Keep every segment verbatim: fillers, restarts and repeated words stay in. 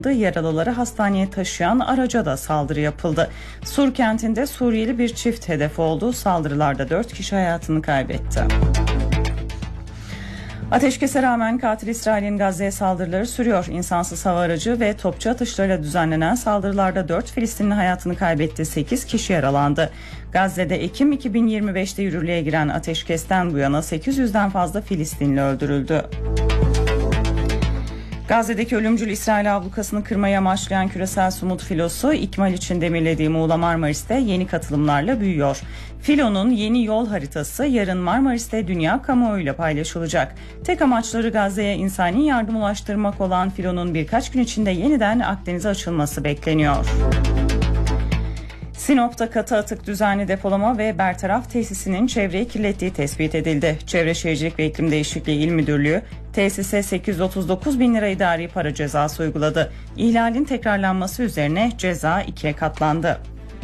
Yaralıları hastaneye taşıyan araca da saldırı yapıldı. Sur kentinde Suriyeli bir çift hedef oldu. Saldırılarda dört kişi hayatını kaybetti. Ateşkese rağmen katil İsrail'in Gazze'ye saldırıları sürüyor. İnsansız hava aracı ve topçu atışlarıyla düzenlenen saldırılarda dört Filistinli hayatını kaybetti, sekiz kişi yaralandı. Gazze'de Ekim iki bin yirmi beşte yürürlüğe giren ateşkesten bu yana sekiz yüzden fazla Filistinli öldürüldü. Gazze'deki ölümcül İsrail ablukasını kırmayı amaçlayan küresel sumut filosu ikmal için demirlediği Muğla Marmaris'te yeni katılımlarla büyüyor. Filonun yeni yol haritası yarın Marmaris'te dünya kamuoyuyla paylaşılacak. Tek amaçları Gazze'ye insani yardım ulaştırmak olan filonun birkaç gün içinde yeniden Akdeniz'e açılması bekleniyor. Sinop'ta katı atık düzenli depolama ve bertaraf tesisinin çevreyi kirlettiği tespit edildi. Çevre Şehircilik ve İklim Değişikliği İl Müdürlüğü tesise sekiz yüz otuz dokuz bin lira idari para cezası uyguladı. İhlalin tekrarlanması üzerine ceza ikiye katlandı.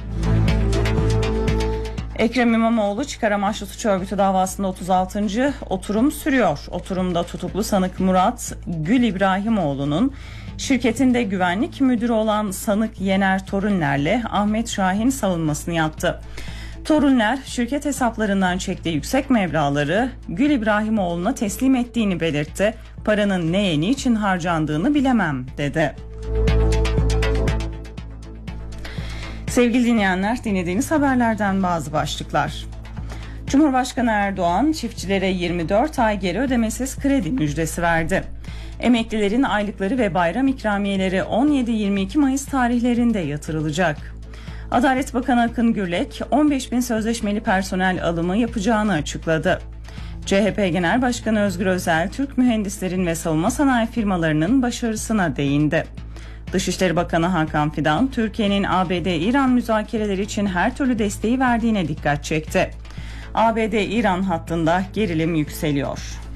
Ekrem İmamoğlu çıkar amaçlı suç örgütü davasında otuz altıncı oturum sürüyor. Oturumda tutuklu sanık Murat Gül İbrahimoğlu'nun şirketinde güvenlik müdürü olan sanık Yener Torunler'le Ahmet Şahin savunmasını yaptı. Torunler şirket hesaplarından çektiği yüksek meblağları Gül İbrahimoğlu'na teslim ettiğini belirtti. Paranın neye niçin harcandığını bilemem dedi. Sevgili dinleyenler, dinlediğiniz haberlerden bazı başlıklar. Cumhurbaşkanı Erdoğan çiftçilere yirmi dört ay geri ödemesiz kredi müjdesi verdi. Emeklilerin aylıkları ve bayram ikramiyeleri on yedi yirmi iki Mayıs tarihlerinde yatırılacak. Adalet Bakanı Akın Gürlek on beş bin sözleşmeli personel alımı yapacağını açıkladı. C H P Genel Başkanı Özgür Özel, Türk mühendislerin ve savunma sanayi firmalarının başarısına değindi. Dışişleri Bakanı Hakan Fidan, Türkiye'nin A B D-İran müzakereleri için her türlü desteği verdiğine dikkat çekti. A B D-İran hattında gerilim yükseliyor.